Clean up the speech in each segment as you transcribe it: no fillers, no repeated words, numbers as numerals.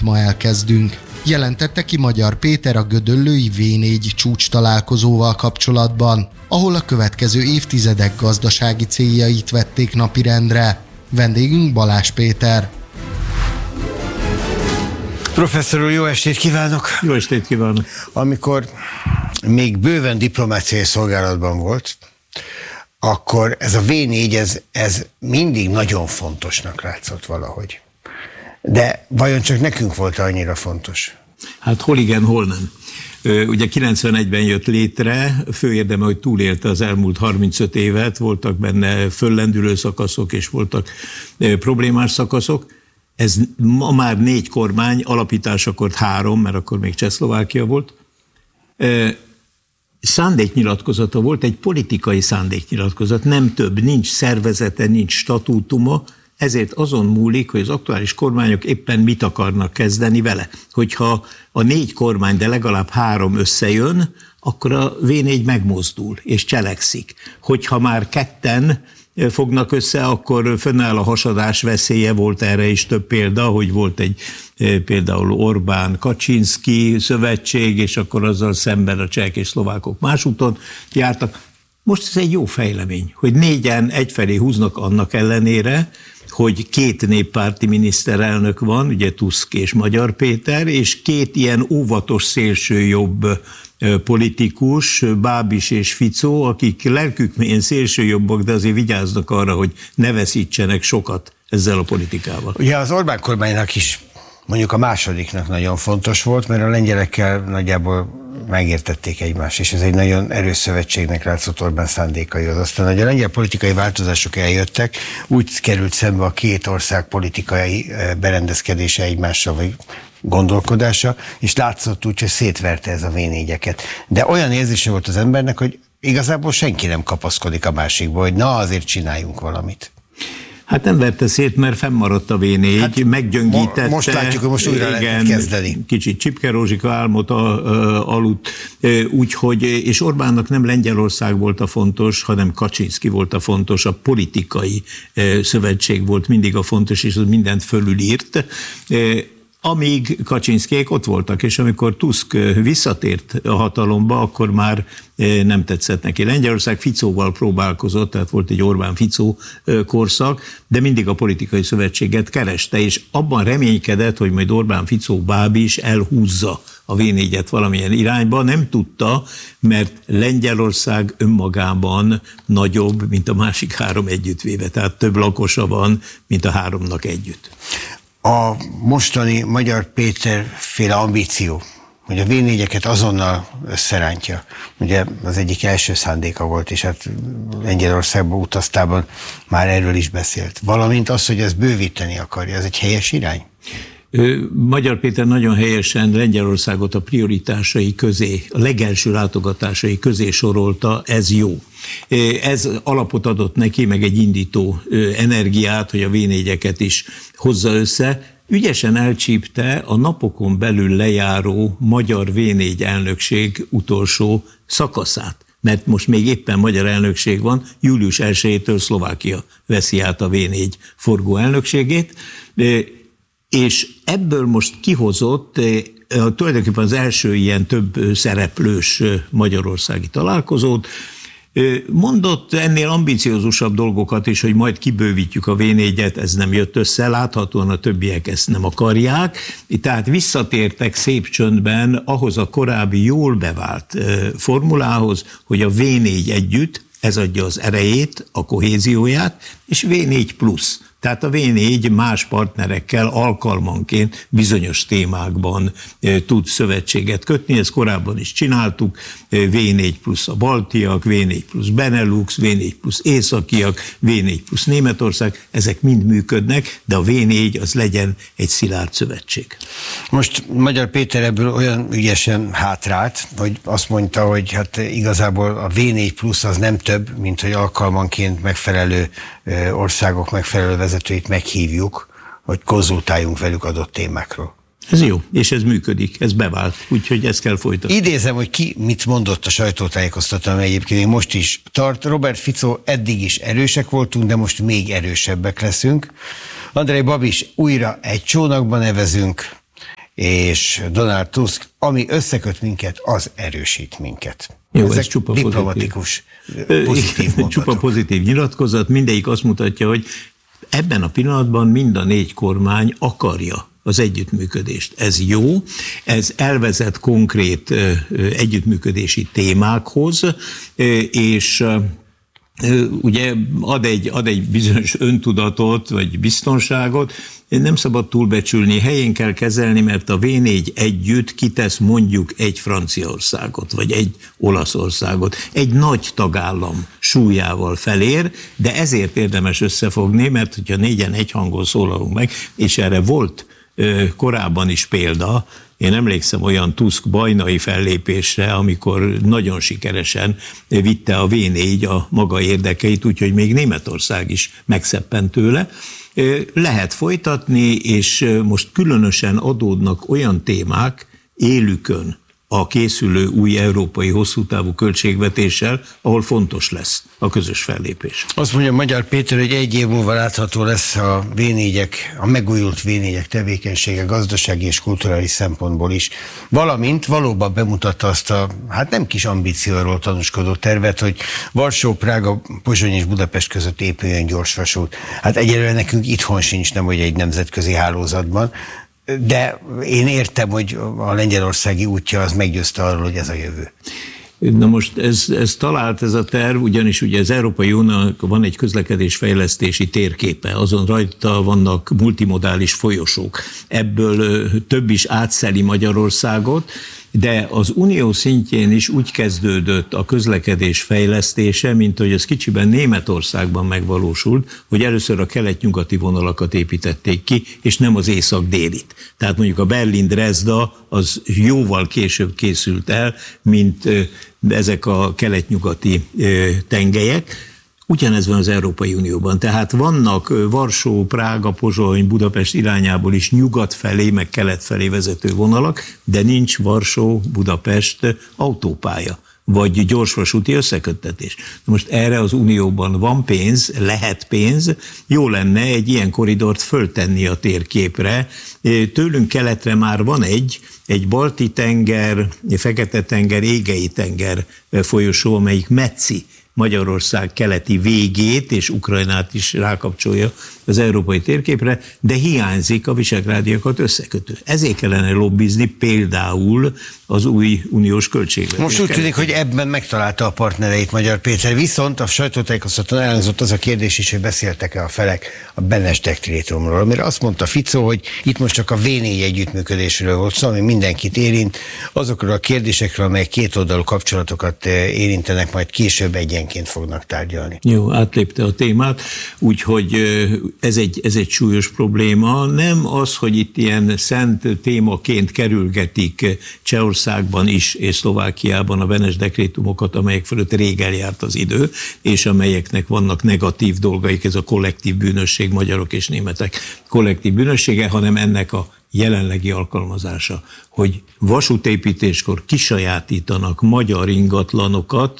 ma elkezdünk, jelentette ki Magyar Péter a gödöllői V4 csúcs találkozóval kapcsolatban, ahol a következő évtizedek gazdasági céljait vették napirendre. Vendégünk Balázs Péter. Professzor úr, jó estét kívánok! Jó estét kívánok! Amikor még bőven diplomáciai szolgálatban volt, akkor ez a V4, ez mindig nagyon fontosnak látszott valahogy. De vajon csak nekünk volt annyira fontos? Hát hol igen, hol nem. Ugye 91-ben jött létre, fő érdeme, hogy túlélte az elmúlt 35 évet, voltak benne föllendülő szakaszok, és voltak problémás szakaszok. Ez ma már 4 kormány, alapításakor 3, mert akkor még Csehszlovákia volt. Szándéknyilatkozata volt, egy politikai szándéknyilatkozat, nem több, nincs szervezete, nincs statútuma, ezért azon múlik, hogy az aktuális kormányok éppen mit akarnak kezdeni vele. Hogyha a 4 kormány, de legalább 3 összejön, akkor a V4 megmozdul és cselekszik. Hogyha már 2 fognak össze, akkor fönnáll a hasadás veszélye, volt erre is több példa, hogy volt egy például Orbán-Kaczynszki szövetség, és akkor azzal szemben a csehek és szlovákok más úton jártak. Most ez egy jó fejlemény, hogy 4-en egyfelé húznak annak ellenére, hogy 2 néppárti miniszterelnök van, ugye Tusk és Magyar Péter, és 2 ilyen óvatos szélsőjobb politikus, Bábis és Ficó, akik lelkük mélyen szélsőjobbak, de azért vigyáznak arra, hogy ne veszítsenek sokat ezzel a politikával. Ugye az Orbán kormánynak is, mondjuk a másodiknak nagyon fontos volt, mert a lengyelekkel nagyjából megértették egymást, és ez egy nagyon erős szövetségnek látszott Orbán szándékaihoz. Aztán, hogy a lengyel politikai változások eljöttek, úgy került szembe a 2 ország politikai berendezkedése egymással, vagy gondolkodása, és látszott úgy, hogy szétverte ez a V4-eket. De olyan érzése volt az embernek, hogy igazából senki nem kapaszkodik a másikból, hogy na azért csináljunk valamit. Hát nem verte szét, mert fennmaradt a V4, hát meggyöngítette. Most látjuk, hogy most újra lehet kezdeni. Kicsit Csipke Rózsika álmot aludt, úgyhogy, és Orbánnak nem Lengyelország volt a fontos, hanem Kaczynszki volt a fontos, a politikai szövetség volt mindig a fontos, és az mindent fölülírt. Amíg Kaczynszkék ott voltak, és amikor Tusk visszatért a hatalomba, akkor már nem tetszett neki. Lengyelország Ficóval próbálkozott, tehát volt egy Orbán-Ficó korszak, de mindig a politikai szövetséget kereste, és abban reménykedett, hogy majd Orbán-Ficó-Bábis elhúzza a V4-et valamilyen irányba. Nem tudta, mert Lengyelország önmagában nagyobb, mint a másik 3 együttvéve, tehát több lakosa van, mint a 3-nak együtt. A mostani Magyar Péter féle ambíció, hogy a V4-eket azonnal összerántja, ugye az egyik első szándéka volt, és hát Lengyelországba utaztában már erről is beszélt. Valamint az, hogy ezt bővíteni akarja, ez egy helyes irány? Magyar Péter nagyon helyesen Lengyelországot a prioritásai közé, a legelső látogatásai közé sorolta, ez jó. Ez alapot adott neki, meg egy indító energiát, hogy a V4-eket is hozza össze. Ügyesen elcsípte a napokon belül lejáró magyar V4 elnökség utolsó szakaszát. Mert most még éppen magyar elnökség van, július 1-től Szlovákia veszi át a V4 forgó elnökségét, és ebből most kihozott tulajdonképpen az első ilyen több szereplős magyarországi találkozót, mondott ennél ambiciózusabb dolgokat is, hogy majd kibővítjük a V4-et, ez nem jött össze, láthatóan a többiek ezt nem akarják, tehát visszatértek szép csöndben ahhoz a korábbi jól bevált formulához, hogy a V4 együtt, ez adja az erejét, a kohézióját, és V4 plusz. Tehát a V4 más partnerekkel alkalmanként bizonyos témákban tud szövetséget kötni, ezt korábban is csináltuk, V4 plusz a baltiak, V4 plusz Benelux, V4 plusz északiak, V4 plusz Németország, ezek mind működnek, de a V4 az legyen egy szilárd szövetség. Most Magyar Péter ebből olyan ügyesen hátrált, hogy azt mondta, hogy hát igazából a V4 plusz az nem több, mint hogy alkalmanként megfelelő országok megfelelő vezetőit meghívjuk, hogy konzultáljunk velük adott témákról. Ez jó, és ez működik, ez bevált, úgyhogy ezt kell folytatni. Idézem, hogy ki mit mondott a sajtótájékoztatón, egyébként még most is tart. Robert Fico, eddig is erősek voltunk, de most még erősebbek leszünk. Andrej Babis, újra egy csónakban nevezünk, és Donald Tusk, ami összeköt minket, az erősít minket. Jó, ezek ez csupa diplomatikus, pozitív mondatok. Csupa pozitív nyilatkozat, mindegyik azt mutatja, hogy ebben a pillanatban mind a 4 kormány akarja az együttműködést. Ez jó, ez elvezet konkrét együttműködési témákhoz, és ugye ad egy bizonyos öntudatot, vagy biztonságot, nem szabad túlbecsülni, helyén kell kezelni, mert a V4 együtt kitesz mondjuk egy Franciaországot, vagy egy Olaszországot, egy nagy tagállam súlyával felér, de ezért érdemes összefogni, mert hogyha 4-en egy hangon szólalunk meg, és erre volt korábban is példa, én emlékszem olyan Tusk bajnai fellépésre, amikor nagyon sikeresen vitte a V4 a maga érdekeit, úgyhogy még Németország is megszeppent tőle. Lehet folytatni, és most különösen adódnak olyan témák élükön a készülő új európai hosszútávú költségvetéssel, ahol fontos lesz a közös fellépés. Azt mondja Magyar Péter, hogy 1 év múlva látható lesz a V4-ek, a megújult V4-ek tevékenysége gazdasági és kulturális szempontból is. Valamint valóban bemutatta azt a, hát nem kis ambícióról tanúskodó tervet, hogy Varsó, Prága, Pozsony és Budapest között épüljön gyorsvasút. Hát egyelőre nekünk itthon sincs, nem hogy egy nemzetközi hálózatban, de én értem, hogy a lengyelországi útja az meggyőzte arról, hogy ez a jövő. Na most ez talált ez a terv, ugyanis ugye az Európai Uniónak van egy közlekedésfejlesztési térképe, azon rajta vannak multimodális folyosók. Ebből több is átszeli Magyarországot, de az unió szintjén is úgy kezdődött a közlekedés fejlesztése, mint hogy ez kicsiben Németországban megvalósult, hogy először a kelet-nyugati vonalakat építették ki, és nem az észak-délit. Tehát mondjuk a Berlin-Dresda az jóval később készült el, mint ezek a kelet-nyugati tengelyek. Ugyanez van az Európai Unióban, tehát vannak Varsó, Prága, Pozsony, Budapest irányából is nyugat felé, meg kelet felé vezető vonalak, de nincs Varsó-Budapest autópálya, vagy gyorsvasúti összeköttetés. Most erre az Unióban van pénz, lehet pénz, jó lenne egy ilyen koridort föltenni a térképre. Tőlünk keletre már van egy Balti-tenger, Fekete-tenger, Égei-tenger folyosó, amelyik Metzi Magyarország keleti végét és Ukrajnát is rákapcsolja az európai térképre, de hiányzik a visegrádiakat összekötő. Ezért kellene lobbizni például az új uniós költségvetés. Most úgy tűnik, hogy ebben megtalálta a partnereit Magyar Péter, viszont a sajtótájékoztatón elhangzott az a kérdés is, hogy beszéltek-e a felek a Benes dekrétumról, amire azt mondta Fico, hogy itt most csak a V4 együttműködésről volt szó, ami mindenkit érint, azokról a kérdésekről, amelyek kétoldalú kapcsolatokat érintenek, majd később egyenként fognak tárgyalni. Jó, átlépte a témát, úgyhogy ez egy súlyos probléma. Nem az, hogy itt ilyen szent témaként kerülgetik Csehországban is és Szlovákiában a Benes dekrétumokat, amelyek fölött rég eljárt az idő, és amelyeknek vannak negatív dolgaik, ez a kollektív bűnösség, magyarok és németek kollektív bűnössége, hanem ennek a jelenlegi alkalmazása, hogy vasútépítéskor kisajátítanak magyar ingatlanokat,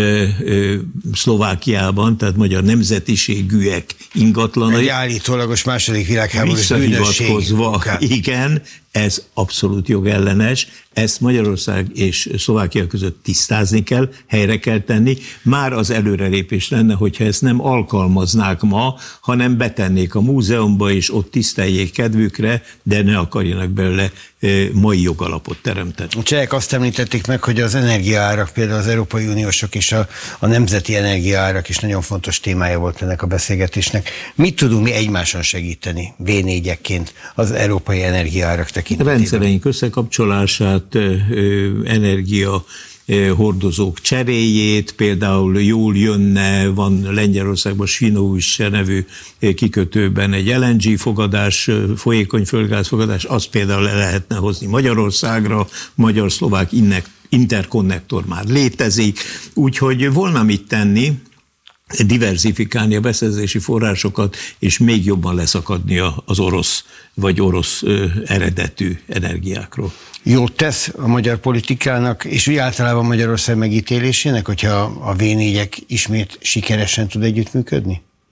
Szlovákiában, tehát magyar nemzetiségűek ingatlanai. Egy állítólagos második világháborús bűnösség. Igen, ez abszolút jogellenes, ezt Magyarország és Szlovákia között tisztázni kell, helyre kell tenni. Már az előrelépés lenne, hogyha ezt nem alkalmaznák ma, hanem betennék a múzeumba, és ott tiszteljék kedvükre, de ne akarjanak belőle mai jogalapot teremteni. A csehek azt említették meg, hogy az energiaárak, például az Európai Uniósok és a nemzeti energiaárak is nagyon fontos témája volt ennek a beszélgetésnek. Mit tudunk mi egymáson segíteni V4-ekként az európai energiaárak tekintetében? Rendszereink összekapcsolását, energia hordozók cseréjét, például jól jönne, van Lengyelországban Svinoujsce nevű kikötőben egy LNG fogadás, folyékony földgáz fogadás, azt például le lehetne hozni Magyarországra, magyar-szlovák interkonnektor már létezik, úgyhogy volna mit tenni, diverzifikálni a beszerzési forrásokat, és még jobban leszakadni az orosz vagy orosz eredetű energiákról. Jót tesz a magyar politikának, és úgy általában Magyarország megítélésének, hogyha a V4-ek ismét sikeresen tud együttműködni?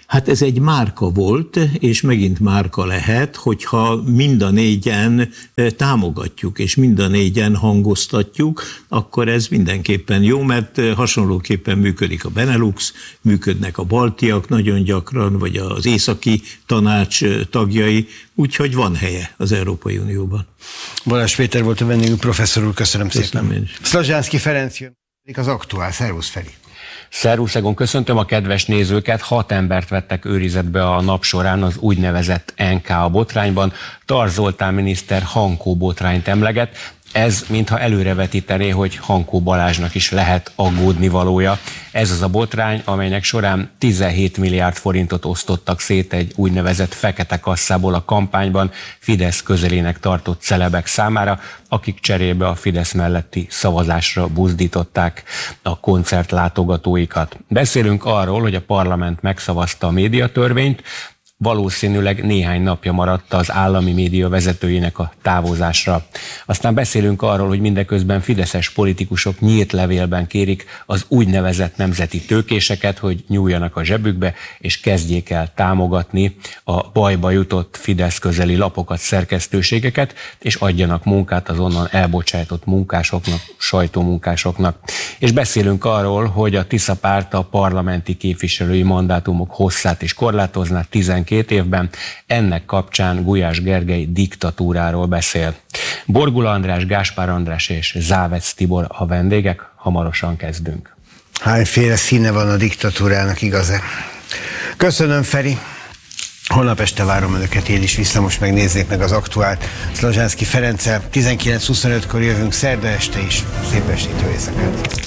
Hát ez egy márka volt, és megint márka lehet, hogyha mind a négyen támogatjuk, és mind a négyen hangoztatjuk, akkor ez mindenképpen jó, mert hasonlóképpen működik a Benelux, működnek a baltiak nagyon gyakran, vagy az északi tanács tagjai, úgyhogy van helye az Európai Unióban. Balázs Péter volt a vendégünk, professzor úr, köszönöm szépen. Szlazsánszky Ferenc jön, az Aktuál. Szervusz, Feri! Szervusz, Egon, köszöntöm a kedves nézőket. 6 embert vettek őrizetbe a nap során az úgynevezett NKA botrányban. Tar Zoltán miniszter Hankó botrányt emleget. Ez mintha előrevetítené, hogy Hankó Balázsnak is lehet aggódnivalója. Ez az a botrány, amelynek során 17 milliárd forintot osztottak szét egy úgynevezett fekete kasszából a kampányban Fidesz közelének tartott celebek számára, akik cserébe a Fidesz melletti szavazásra buzdították a koncert látogatóikat. Beszélünk arról, hogy a parlament megszavazta a médiatörvényt, valószínűleg néhány napja maradt az állami média vezetőjének a távozásra. Aztán beszélünk arról, hogy mindeközben fideszes politikusok nyílt levélben kérik az úgynevezett nemzeti tőkéseket, hogy nyúljanak a zsebükbe, és kezdjék el támogatni a bajba jutott Fidesz közeli lapokat, szerkesztőségeket, és adjanak munkát az onnan elbocsájtott munkásoknak, sajtómunkásoknak. És beszélünk arról, hogy a Tisza párt a parlamenti képviselői mandátumok hosszát is korlátozná 12 évben. Ennek kapcsán Gulyás Gergely diktatúráról beszél. Borgula András, Gáspár András és Závec Tibor a vendégek. Hamarosan kezdünk. Hányféle színe van a diktatúrának, igaz-e? Köszönöm, Feri. Holnap este várom önöket, én is vissza, most megnézzék meg az Aktuált Szlazsánszky Ferenccel. 19:25-kor jövünk szerda este is. Szép estét, jó éjszakát!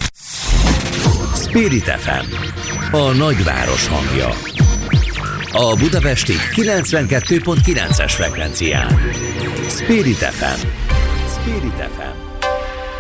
Spirit FM, a nagyváros hangja. A budapesti 92.9-es frekvencián. Spirit FM. Spirit FM.